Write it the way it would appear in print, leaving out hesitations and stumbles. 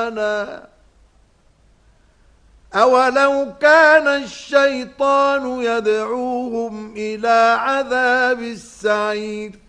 ربنا أولو كان الشيطان يدعوهم إلى عذاب السعير